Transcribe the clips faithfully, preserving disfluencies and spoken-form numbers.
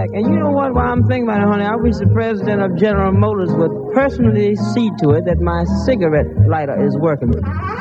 And you know what, while I'm thinking about it, honey, I wish the president of General Motors would personally see to it that my cigarette lighter is working.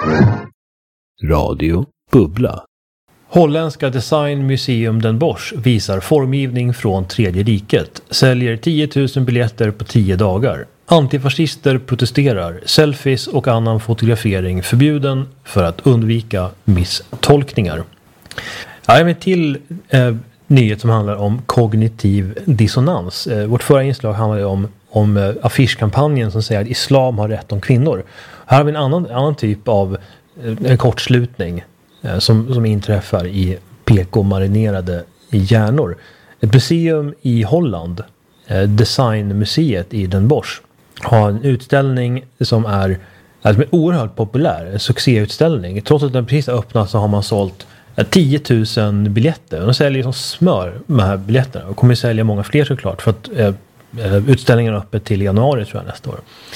Radio Bubbla. Holländska Design Museum Den Bosch visar formgivning från Tredje riket. Säljer tio tusen biljetter på tio dagar. Antifascister protesterar. Selfies och annan fotografering förbjuden för att undvika misstolkningar. Jag har en till eh, nyhet som handlar om kognitiv dissonans. Eh, vårt förra inslag handlade om, om eh, affischkampanjen som säger att islam har rätt om kvinnor. Här har vi en annan, annan typ av eh, en kortslutning eh, som, som inträffar i P K-marinerade hjärnor. Ett museum i Holland, eh, Designmuseet i Den Bosch, har en utställning som är, alltså, är oerhört populär. En succéutställning. Trots att den precis har öppnat så har man sålt tio tusen biljetter. De säljer som smör med här biljetterna. Och kommer sälja många fler såklart. För att eh, utställningen är öppet till januari tror jag nästa år.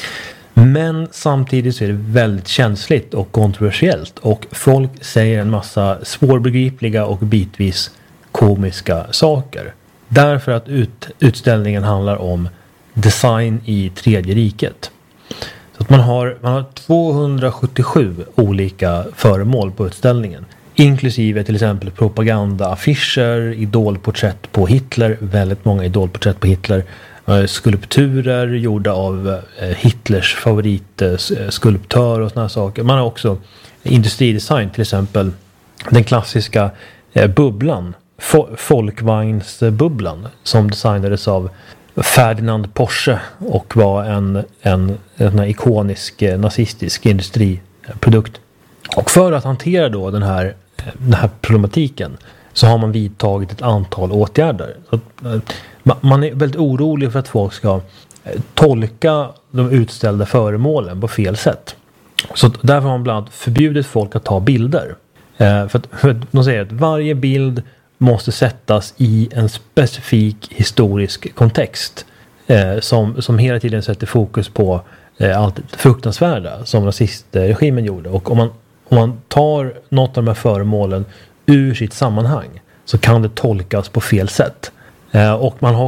Men samtidigt så är det väldigt känsligt och kontroversiellt. Och folk säger en massa svårbegripliga och bitvis komiska saker. Därför att ut, utställningen handlar om design i Tredje riket. Så att man har, man har tvåhundrasjuttiosju olika föremål på utställningen. Inklusive till exempel propagandaaffischer, idolporträtt på Hitler, väldigt många idolporträtt på Hitler, skulpturer gjorda av Hitlers favoritskulptör och såna saker. Man har också industridesign, till exempel den klassiska bubblan, folkvagnsbubblan, som designades av Ferdinand Porsche och var en, en, en ikonisk nazistisk industriprodukt. Och för att hantera då den här, den här problematiken så har man vidtagit ett antal åtgärder. Så man är väldigt orolig för att folk ska tolka de utställda föremålen på fel sätt. Så därför har man bland annat förbjudit folk att ta bilder. För att, för de säger att varje bild måste sättas i en specifik historisk kontext som, som hela tiden sätter fokus på allt fruktansvärda som nazistregimen gjorde. Och om man Om man tar något av de här föremålen ur sitt sammanhang så kan det tolkas på fel sätt. Eh, och man har